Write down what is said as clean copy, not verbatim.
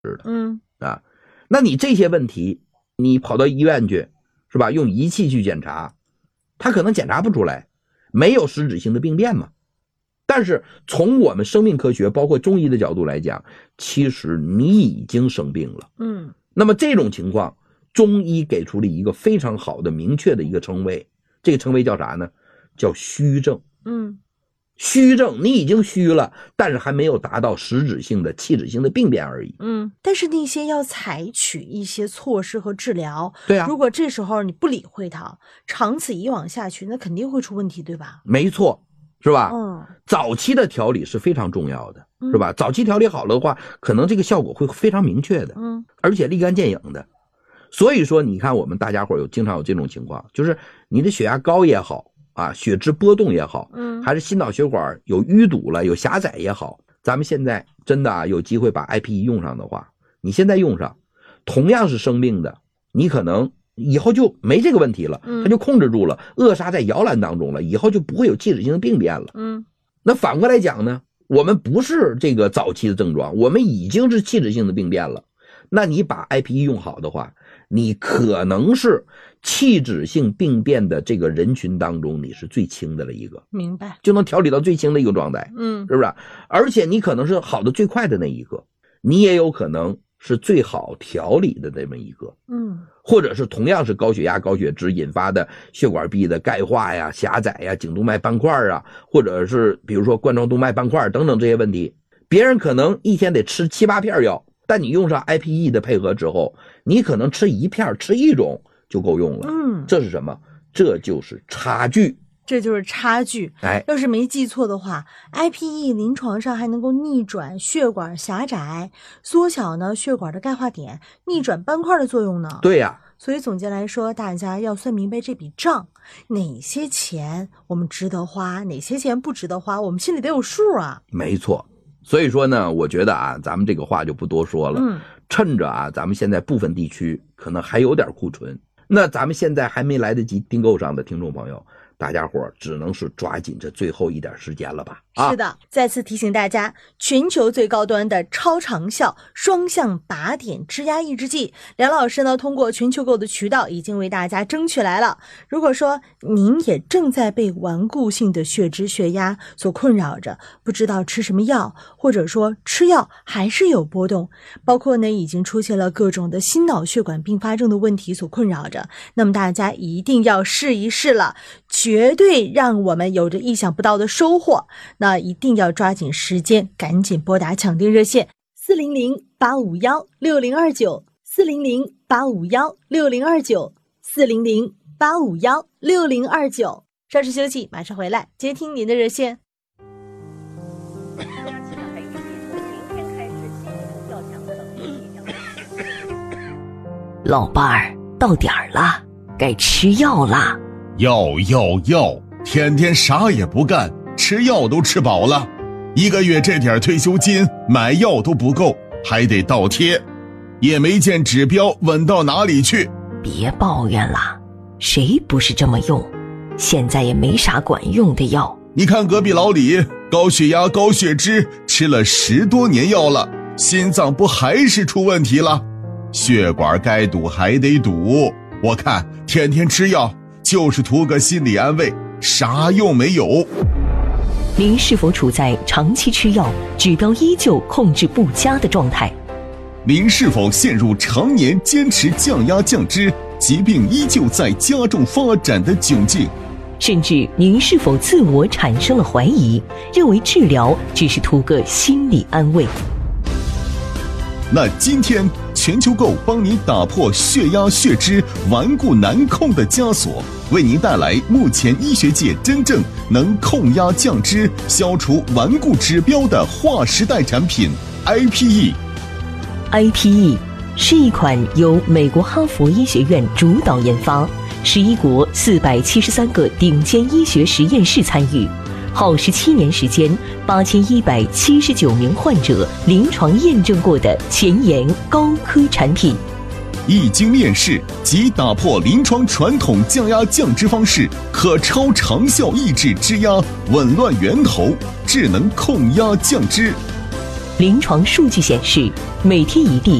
那你这些问题你跑到医院去是吧，用仪器去检查，他可能检查不出来，没有实质性的病变嘛。但是从我们生命科学包括中医的角度来讲，其实你已经生病了。那么这种情况中医给出了一个非常好的明确的一个称谓，这个称谓叫啥呢？叫虚症。虚症你已经虚了，但是还没有达到实质性的器质性的病变而已。 但是那些要采取一些措施和治疗， 对啊， 如果这时候你不理会它，长此以往下去，那肯定会出问题，对吧？ 没错，是吧？早期的调理是非常重要的，是吧？早期调理好了的话，可能这个效果会非常明确的，而且立竿见影的。所以说你看我们大家伙经常有这种情况，就是你的血压高也好啊，血脂波动也好，还是心脑血管有淤堵了有狭窄也好，咱们现在真的有机会把 IPE 用上的话，你现在用上，同样是生病的，你可能以后就没这个问题了，它就控制住了，扼杀在摇篮当中了，以后就不会有器质性的病变了。那反过来讲呢，我们不是这个早期的症状，我们已经是器质性的病变了，那你把 IPE 用好的话，你可能是器质性病变的这个人群当中你是最轻的了一个， 明白， 就能调理到最轻的一个状态，是不是？而且你可能是好的最快的那一个，你也有可能是最好调理的这么一个，或者是同样是高血压高血脂引发的血管壁的钙化呀狭窄呀颈动脉斑块啊，或者是比如说冠状动脉斑块等等这些问题，别人可能一天得吃7、8片药，但你用上 IPE 的配合之后，你可能吃1片吃1种就够用了。这是什么？这就是差距。 这就是差距。要是没记错的话 ，IPE 临床上还能够逆转血管狭窄，缩小呢血管的钙化点，逆转斑块的作用呢。 对呀。 所以总结来说，大家要算明白这笔账，哪些钱我们值得花，哪些钱不值得花，我们心里得有数啊。 没错。所以说呢，我觉得啊，咱们这个话就不多说了。趁着啊，咱们现在部分地区可能还有点库存，那咱们现在还没来得及订购上的听众朋友，大家伙只能是抓紧这最后一点时间了吧。 是的，再次提醒大家，全球最高端的超长效双向靶点支压抑制剂，梁老师呢通过全球购的渠道已经为大家争取来了。如果说您也正在被顽固性的血脂血压所困扰着，不知道吃什么药，或者说吃药还是有波动，包括呢已经出现了各种的心脑血管并发症的问题所困扰着，那么大家一定要试一试了，绝对让我们有着意想不到的收获。那一定要抓紧时间，赶紧拨打抢订热线400-851-6029，400-851-6029，400-851-6029。稍事休息，马上回来接听您的热线。 老伴儿，到点儿了，该吃药啦。 药，天天啥也不干，吃药都吃饱了，1个月这点退休金买药都不够，还得倒贴，也没见指标稳到哪里去。 别抱怨了，谁不是这么用？现在也没啥管用的药。 你看隔壁老李，高血压高血脂，吃了10多年药了，心脏不还是出问题了？血管该堵还得堵，我看天天吃药就是图个心理安慰，啥用没有。 您是否处在长期吃药，指标依旧控制不佳的状态？ 您是否陷入常年坚持降压降脂，疾病依旧在加重发展的窘境？ 甚至您是否自我产生了怀疑，认为治疗只是图个心理安慰？ 那今天全球购帮您打破血压血脂顽固难控的枷锁，为您带来目前医学界真正能控压降脂、消除顽固指标的划时代产品 IPE。IPE 是一款由美国哈佛医学院主导研发，11国473个顶尖医学实验室参与，耗17年时间，8179名患者临床验证过的前沿高科产品。 一经面世即打破临床传统降压降脂方式，可超长效抑制脂压，紊乱源头，智能控压降脂。 临床数据显示，每天一粒